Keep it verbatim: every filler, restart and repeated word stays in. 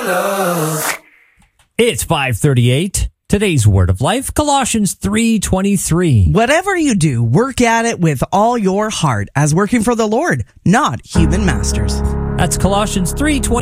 It's five thirty-eight. Today's word of life, Colossians three twenty-three. Whatever you do, work at it with all your heart as working for the Lord, not human masters. That's Colossians three twenty-three.